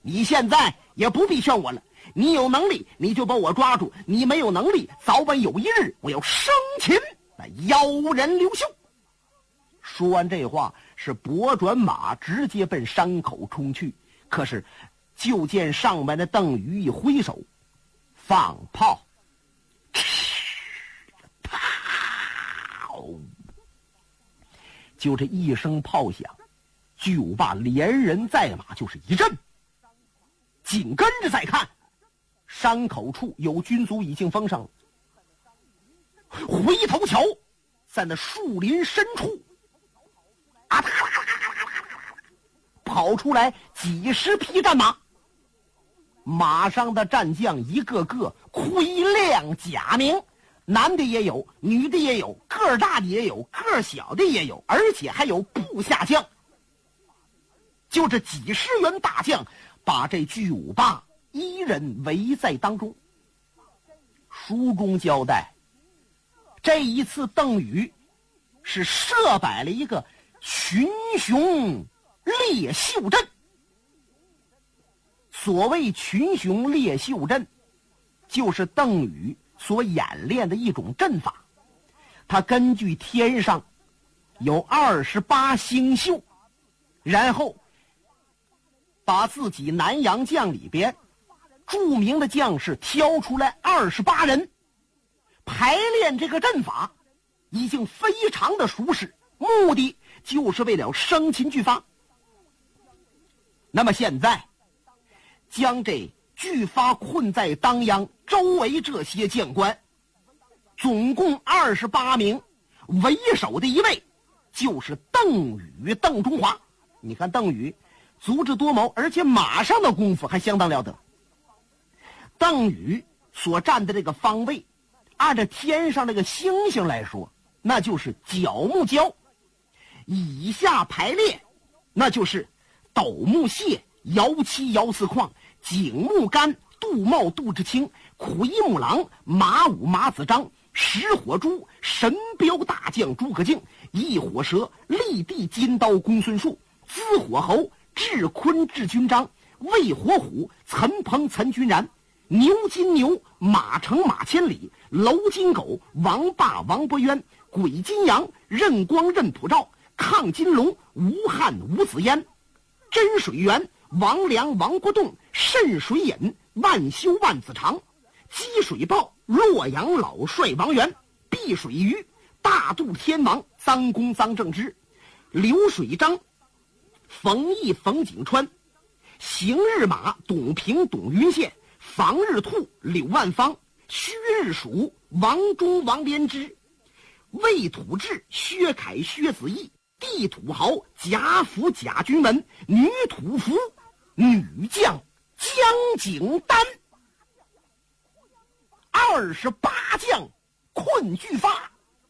你现在也不必劝我了，你有能力你就把我抓住，你没有能力，早晚有一日我要生擒那妖人刘秀。说完这话，是拨转马直接奔山口冲去。可是就见上面的邓禹一挥手放炮，就这一声炮响，巨无霸连人带马就是一阵。紧跟着再看，山口处有军卒已经封上了。回头瞧，在那树林深处跑出来几十匹战马，马上的战将一个个盔亮甲明，男的也有，女的也有，个儿大的也有，个儿小的也有，而且还有部下将。就这几十员大将把这巨无霸一人围在当中。书中交代，这一次邓禹是设摆了一个群雄猎秀阵。所谓群雄猎秀阵，就是邓禹所演练的一种阵法。他根据天上有28星宿，然后把自己南阳将里边著名的将士挑出来28人，排练这个阵法已经非常的熟识，目的就是为了生擒巨发。那么现在将这巨发困在当阳周围这些将官总共28名，为首的一位就是邓禹邓中华。你看邓禹足智多谋，而且马上的功夫还相当了得。邓禹所站的这个方位，按照天上这个星星来说，那就是角木蛟；以下排列，那就是斗木蟹、瑶七、瑶四矿、景木干、杜茂、杜之清、魁木狼、马武、马子章、石火猪、神彪大将诸葛敬、异火蛇、立地金刀公孙述、资火侯智坤智军章、魏火虎岑鹏岑君然、牛金牛马成马千里、楼金狗王霸王伯渊、鬼金羊任光任普照、亢金龙吴汉吴子嫣、真水源王良王国栋、慎水隐万修万子长、积水豹洛阳老帅王元、碧水鱼大肚天王臧公臧正之、流水章冯毅冯景川、行日马董平董云宪、防日兔柳万方、虚日鼠王忠王连之、魏土志薛凯薛子义、地土豪贾府贾君文、女土服女将江景丹。28将困巨发。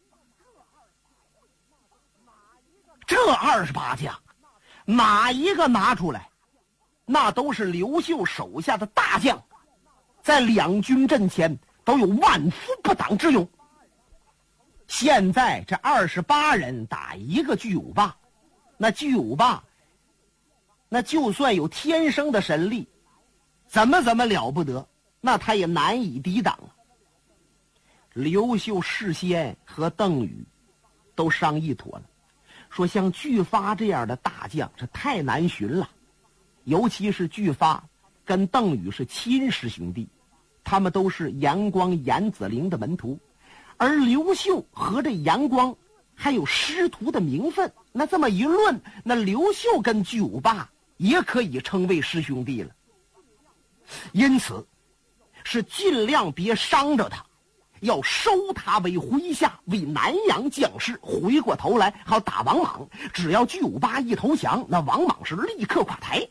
这28将哪一个拿出来，那都是刘秀手下的大将，在两军阵前都有万夫不挡之勇。现在这28人打一个巨无霸，那巨无霸那就算有天生的神力，怎么了不得，那他也难以抵挡。刘秀事先和邓禹都商议妥了，说像巨发这样的大将这太难寻了，尤其是巨发跟邓禹是亲师兄弟，他们都是杨光严子陵的门徒，而刘秀和这杨光还有师徒的名分，那这么一论，那刘秀跟巨无霸也可以称为师兄弟了。因此是尽量别伤着他，要收他为麾下，为南阳将士，回过头来好打王莽。只要巨无霸一投降，那王莽是立刻垮台。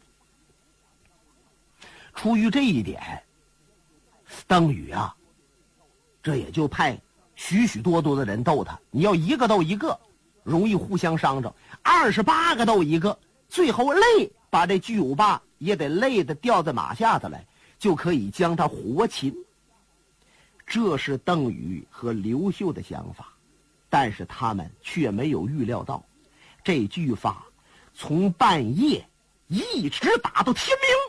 出于这一点，邓禹啊，这也就派许许多多的人斗他。你要一个斗一个，容易互相伤着；28个斗一个，最后累，把这巨无霸也得累得掉在马下子来，就可以将他活擒。这是邓禹和刘秀的想法，但是他们却没有预料到，这巨发从半夜一直打到天明。